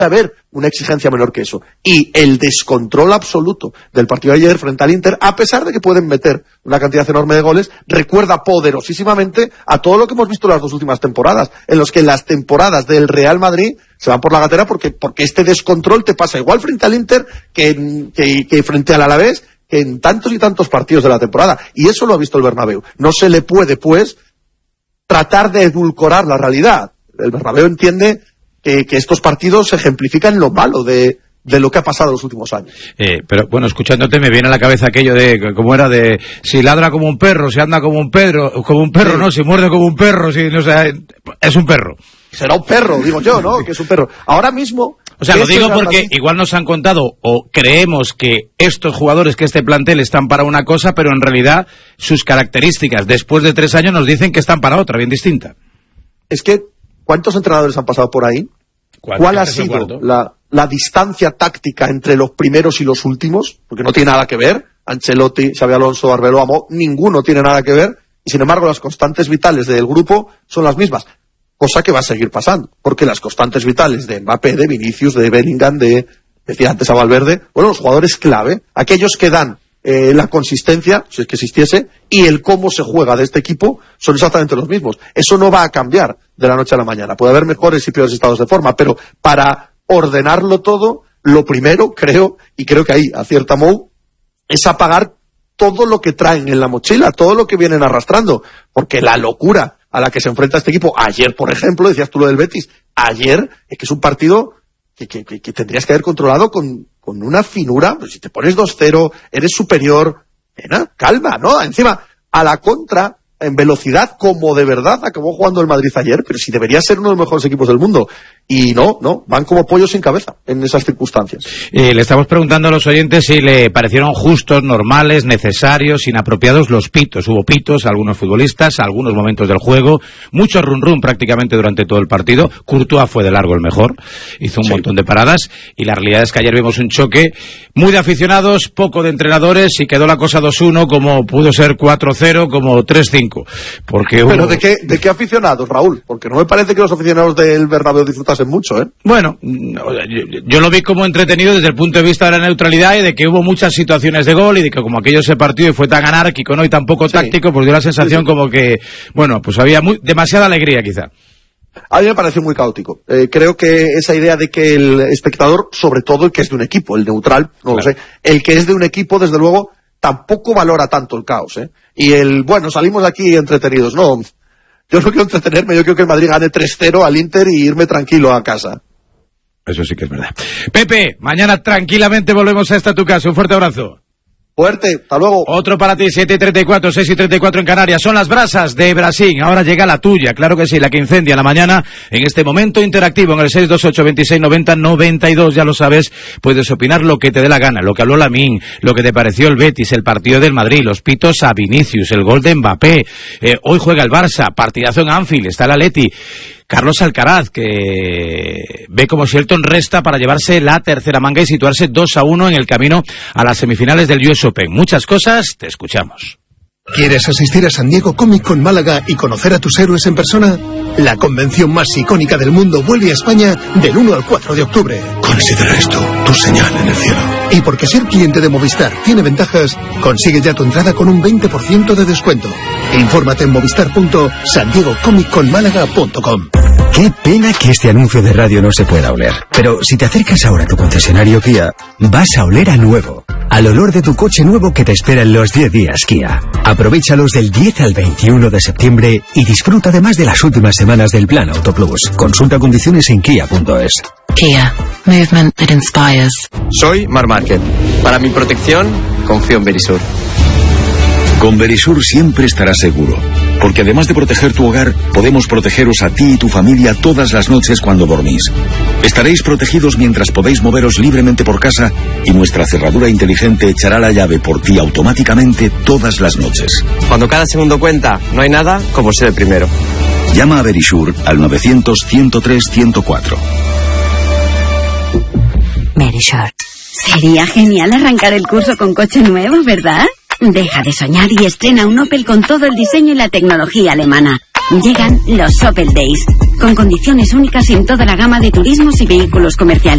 haber una exigencia menor que eso. Y el descontrol absoluto del partido de ayer frente al Inter, a pesar de que pueden meter una cantidad enorme de goles, recuerda poderosísimamente a todo lo que hemos visto las 2 últimas temporadas, en los que las temporadas del Real Madrid se van por la gatera porque este descontrol te pasa igual frente al Inter que frente al Alavés, que en tantos y tantos partidos de la temporada. Y eso lo ha visto el Bernabéu. No se le puede, pues, tratar de edulcorar la realidad. El Bernabéu entiende que estos partidos ejemplifican lo malo de lo que ha pasado en los últimos años. Pero bueno, escuchándote me viene a la cabeza aquello de, ¿cómo era? De si ladra como un perro, si anda como un perro, sí. No, si muerde como un perro, si no sé, es un perro. Será un perro, digo yo, ¿no? Que es un perro. Ahora mismo... O sea, lo digo porque igual nos han contado o creemos que estos jugadores, que este plantel están para una cosa, pero en realidad sus características después de 3 años nos dicen que están para otra, bien distinta. Es que, ¿cuántos entrenadores han pasado por ahí? ¿Cuál ha sido la distancia táctica entre los primeros y los últimos? Porque no tiene nada que ver. Ancelotti, Xabi Alonso, Arbeloa, ninguno tiene nada que ver. Y sin embargo, las constantes vitales del grupo son las mismas. Cosa que va a seguir pasando. Porque las constantes vitales de Mbappé, de Vinicius, de Bellingham, decía antes a Valverde, bueno, los jugadores clave, aquellos que dan la consistencia, si es que existiese, y el cómo se juega de este equipo son exactamente los mismos. Eso no va a cambiar de la noche a la mañana. Puede haber mejores y peores estados de forma, pero para ordenarlo todo, lo primero, creo que ahí acierta Mou, es apagar todo lo que traen en la mochila, todo lo que vienen arrastrando, porque la locura a la que se enfrenta este equipo, ayer, por ejemplo, decías tú lo del Betis, ayer, es que es un partido que tendrías que haber controlado con una finura. Pues si te pones 2-0, eres superior, calma, ¿no? Encima, a la contra, en velocidad, como de verdad acabó jugando el Madrid ayer, pero si debería ser uno de los mejores equipos del mundo. Y no, van como pollos sin cabeza en esas circunstancias. Le estamos preguntando a los oyentes si le parecieron justos, normales, necesarios, inapropiados los pitos. Hubo pitos a algunos futbolistas, a algunos momentos del juego, mucho run prácticamente durante todo el partido. Courtois fue de largo el mejor, hizo un montón de paradas, y la realidad es que ayer vimos un choque muy de aficionados, poco de entrenadores, y quedó la cosa 2-1, como pudo ser 4-0, como 3-5. Porque ¿Pero de qué aficionados, Raúl? Porque no me parece que los aficionados del Bernabéu disfrutasen mucho, ¿eh? Bueno, yo lo vi como entretenido desde el punto de vista de la neutralidad y de que hubo muchas situaciones de gol y de que como aquello se partió y fue tan anárquico, ¿no? Y tan poco táctico, pues dio la sensación como que, bueno, pues había demasiada alegría quizá. A mí me pareció muy caótico. Creo que esa idea de que el espectador, sobre todo el que es de un equipo, el neutral, no lo sé, el que es de un equipo, desde luego, tampoco valora tanto el caos, ¿eh? Y salimos de aquí entretenidos, no. Yo no quiero entretenerme, yo quiero que el Madrid gane 3-0 al Inter y irme tranquilo a casa. Eso sí que es verdad. Pepe, mañana tranquilamente volvemos a tu casa. Un fuerte abrazo. Fuerte, hasta luego. Otro para ti, 7:34, 6:34 en Canarias. Son las brasas de Brasil. Ahora llega la tuya, claro que sí, la que incendia la mañana en este momento interactivo en el 628-2690-92. Ya lo sabes, puedes opinar lo que te dé la gana, lo que habló Lamine, lo que te pareció el Betis, el partido del Madrid, los pitos a Vinicius, el gol de Mbappé. Hoy juega el Barça, partidazo en Anfield, está el Atleti. Carlos Alcaraz, que ve como Shelton resta para llevarse la tercera manga y situarse 2-1 en el camino a las semifinales del US Open. Muchas cosas, te escuchamos. ¿Quieres asistir a San Diego Comic Con Málaga y conocer a tus héroes en persona? La convención más icónica del mundo vuelve a España del 1 al 4 de octubre. Considera esto tu señal en el cielo. Y porque ser cliente de Movistar tiene ventajas, consigue ya tu entrada con un 20% de descuento. Infórmate en movistar.sandiegocomicconmálaga.com. Qué pena que este anuncio de radio no se pueda oler. Pero si te acercas ahora a tu concesionario Kia, vas a oler a nuevo. Al olor de tu coche nuevo que te espera en los 10 días Kia. Aprovéchalos del 10 al 21 de septiembre y disfruta además de las últimas semanas del Plan Auto Plus. Consulta condiciones en kia.es. Kia. Movement that inspires. Soy Marc Márquez. Para mi protección, confío en Verisur. Con Verisur siempre estarás seguro, porque además de proteger tu hogar, podemos protegeros a ti y tu familia todas las noches cuando dormís. Estaréis protegidos mientras podéis moveros libremente por casa y nuestra cerradura inteligente echará la llave por ti automáticamente todas las noches. Cuando cada segundo cuenta, no hay nada como ser el primero. Llama a Verisur al 900-103-104. Verisur. Sería genial arrancar el curso con coche nuevo, ¿verdad? Deja de soñar y estrena un Opel con todo el diseño y la tecnología alemana. Llegan los Opel Days, con condiciones únicas en toda la gama de turismos y vehículos comerciales.